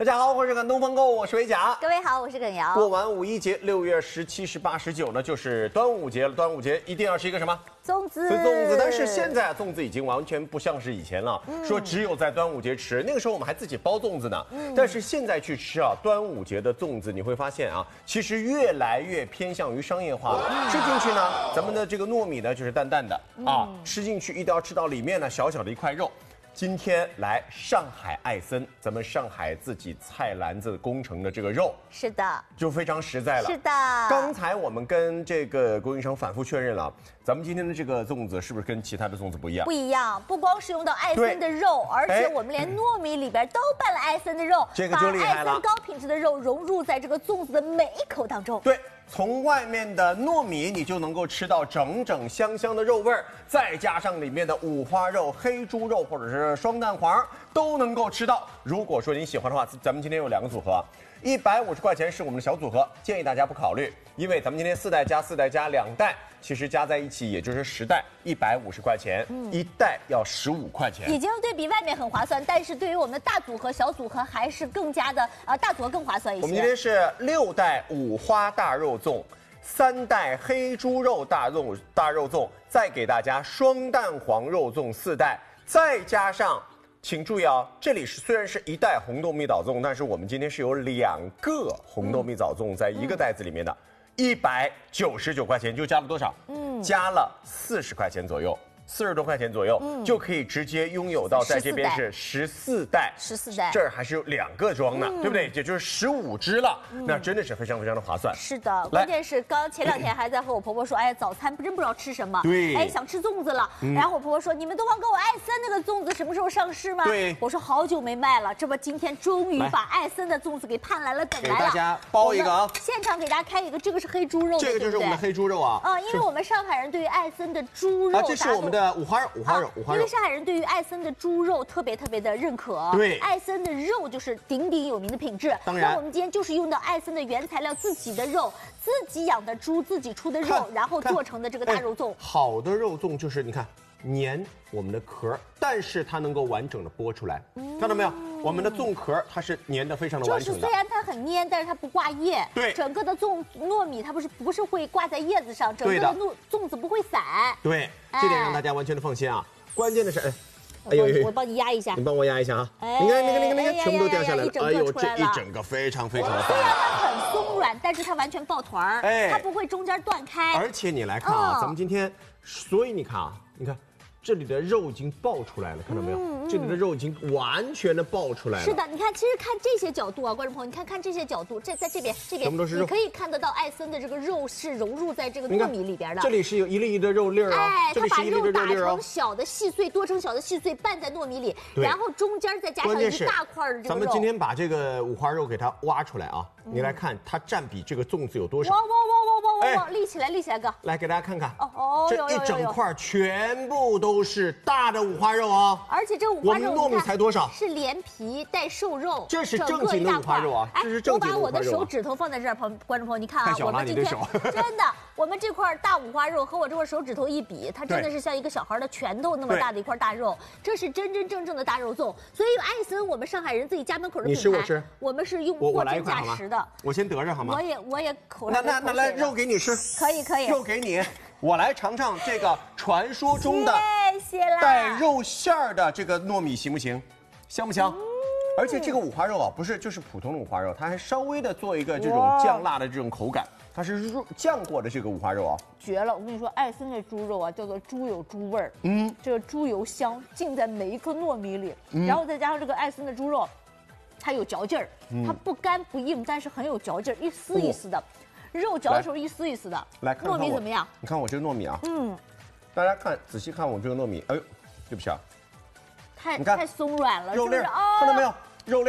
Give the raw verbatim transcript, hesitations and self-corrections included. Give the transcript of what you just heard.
家好，我是梗东风购，我是维甲。 各位好，我是耿瑶。 过完五一节，六月十七、十八、十九呢，就是端午节了。端午节一定要吃一个什么？ 粽子。 吃粽子。但是现在粽子已经完全不像是以前了，嗯、说只有在端午节吃。那个时候我们还自己包粽子呢。嗯、但是现在去吃啊，端午节的粽子，你会发现啊，其实越来越偏向于商业化了。嗯、吃进去呢，咱们的这个糯米呢就是淡淡的、嗯、啊，吃进去一定要吃到里面呢小小的一块肉。今天来上海艾森，咱们上海自己菜篮子工程的这个肉， 是的， 就非常实在了。 是的， 刚才我们跟这个供应商反复确认了，咱们今天的这个粽子是不是跟其他的粽子不一样？ 不一样，不光是用到艾森的肉，而且我们连糯米里边都拌了艾森的肉， 这个就厉害了， 把艾森高品质的肉融入在这个粽子的每一口当中。 对。从外面的糯米，你就能够吃到整整香香的肉味儿，再加上里面的五花肉、黑猪肉或者是双蛋黄，都能够吃到。如果说你喜欢的话，咱们今天有两个组合，一百五十块钱是我们的小组合，建议大家不考虑，因为咱们今天四袋加四袋加两袋，其实加在一起也就是十袋，一百五十块钱，嗯、一袋要十五块钱， 已经对比外面很划算，但是对于我们的大组合、小组合还是更加的呃大组合更划算一些。 我们今天是六袋五花大肉粽，三袋黑猪肉大肉大肉粽，再给大家双蛋黄肉粽四袋，再加上。请注意啊，这里是虽然是一袋红豆蜜枣粽，但是我们今天是有两个红豆蜜枣粽在一个袋子里面的，一百九十九块钱就加了多少？嗯，加了四十块钱左右。四十多块钱左右、嗯、就可以直接拥有到，在这边是十四袋， 十四袋， 这儿还是有两个装呢，嗯、对不对？也就是十五只了、嗯，那真的是非常非常的划算。 是的，关键是刚前两天还在和我婆婆说，哎，早餐真不知道吃什么， 对， 哎，想吃粽子了。嗯、然后我婆婆说，你们都忘给我艾森那个粽子什么时候上市吗？ 对， 我说好久没卖了，这不今天终于把艾森的粽子给盼来了，等来了。 给大家包一个啊， 现场给大家开一个，这个是黑猪肉的， 这个就是我们的黑猪肉啊。 嗯，因为我们上海人对于艾森的猪肉， 啊，这是我们的五花肉，五花肉。 因为上海人对于艾森的猪肉特别特别的认可， 对， 艾森的肉就是鼎鼎有名的品质。 当然， 那我们今天就是用到艾森的原材料，自己的肉，自己养的猪，自己出的肉，然后做成的这个大肉粽。 哎、好的肉粽就是你看粘我们的壳，但是它能够完整的剥出来，嗯、看到没有？我们的粽壳它是粘的非常的完整的， 就是虽然它很粘，但是它不挂叶。 对， 整个的粽糯米它不是不是会挂在叶子上，整个的糯粽子不会散。 对， 哎、 这点让大家完全的放心啊。关键的是，哎， 哎呦，我帮你压一下， 你帮我压一下啊！ 哎、 你看那个那个那个，全部都掉下来了， 哎呦， 这一整个非常非常的棒。 虽然它很松软，但是它完全抱团儿，哎，它不会中间断开。 而且你来看啊，嗯、咱们今天，所以你看啊，你看。这里的肉已经爆出来了，看到没有？嗯嗯、这里的肉已经完全的爆出来了。 是的，你看，其实看这些角度啊，观众朋友，你看看这些角度，这在这边这边，你可以看得到艾森的这个肉是融入在这个糯米里边的。 这里是有一粒一粒的肉粒儿啊， 哎，它把肉打成成小的细碎，剁成小的细碎，拌在糯米里，然后中间再加上一大块的这个肉。 咱们今天把这个五花肉给它挖出来啊，嗯、你来看它占比这个粽子有多少？ 哇哇哇哇哇哇哇！立起来，立起来，哥， 来给大家看看。 哦哦， 这一整块全部都是大的五花肉啊！ 而且这五花肉， 我们糯米才多少？ 是连皮带瘦肉， 这是正经的五花肉啊！这是正经的五花肉。 我把我的手指头放在这儿，朋观众朋友，你看啊， 我们今天真的，我们这块大五花肉和我这块手指头一比，它真的是像一个小孩的拳头那么大的一块大肉，这是真真正正的大肉粽。所以艾森，我们上海人自己家门口的品牌， 你吃我吃， 我们是用货真价实的。 我先得着好吗？ 我也我也口那那那来肉给你吃， 可以可以， 肉给你。我来尝尝这个传说中的带肉馅儿的这个糯米行不行？香不香？嗯、而且这个五花肉啊，不是就是普通的五花肉，它还稍微的做一个这种酱辣的这种口感，它是肉酱过的这个五花肉啊， 绝了！我跟你说，艾森的猪肉啊，叫做猪有猪味儿，嗯，这个猪油香浸在每一颗糯米里，嗯、然后再加上这个艾森的猪肉，它有嚼劲儿，嗯、它不干不硬，但是很有嚼劲儿，一丝一丝的。哦肉嚼的时候一丝一丝的， 来看看糯米怎么样？ 你看我这个糯米啊，嗯，大家看仔细看我这个糯米，哎呦，对不起啊， 太太松软了， 肉粒哦、 看到没有？